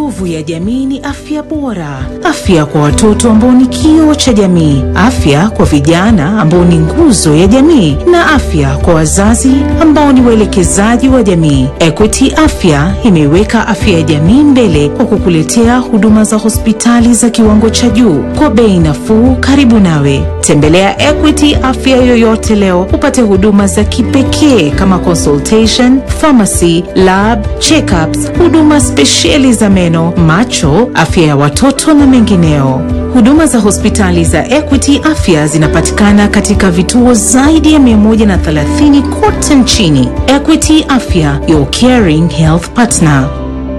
Nguvu ya jamii ni afya bora. Afya kwa watoto ambao ni kioo cha jamii. Afya kwa vijana ambao ni nguzo ya jamii. Na afya kwa wazazi ambao ni waelekezaji wa jamii. Equity Afya imeweka afya ya jamii mbele kwa kukuletea huduma za hospitali za kiwango cha juu kwa bei nafuu karibu nawe. Tembelea Equity Afya yoyote leo upate huduma za kipekee kama consultation, pharmacy, lab, check-ups, huduma spesheli za meno, macho, afya ya watoto na mengineo. Huduma za hospitali za Equity Afya zinapatikana katika vituo zaidi ya 130 kote nchini. Equity Afya, your caring health partner.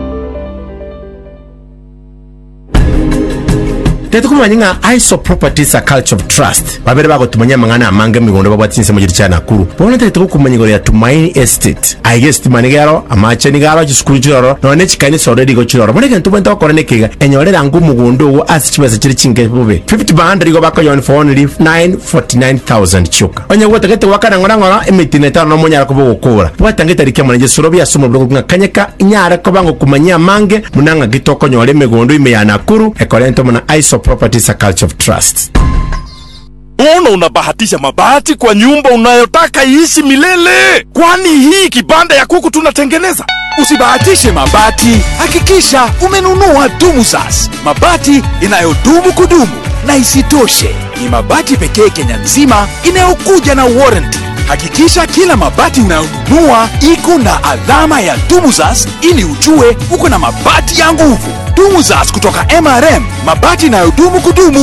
Tetu kumanyinga ISO Properties a Culture of Trust. Babere bako tumanya mangana amange migondo babatsinse mu giricha nakuru. Bona tetu kumanyingo ya Tumaini Estate. I guess manigaro amache nigaro gisukuru kiroro none chikani already go kiroro. Bona kentu bento korane kiga enyorera ngo mugondo wo asichibeza kiri chinge bube. 50 band rigo bako yon for only 949,000 chuka. Onye wotegete wakana ngora emitineta no munyara ko bokora. Bwatangeta rikemana gisuro bya sumo bwo kanyeka nyara ko bango kumanya mange munanga gitoko nyore migondo ime ya nakuru ekorento mona ISO Properties a Culture of Trust. Unabahatisha mabati kwa nyumba unayotaka iishi milele. Kwani hii kibanda ya kuku tunatengeneza? Usibahatishe mabati, hakikisha umenunua DumuSas. Mabati inayodumu kudumu. Na isitoshe, ni mabati pekee Kenya nzima inayokuja na warranty. Hakikisha kila mabati unayonunua iko na alama ya DumuSas ili ujue uko na mabati ya nguvu. DumuSas kutoka MRM, mabati inayodumu kudumu.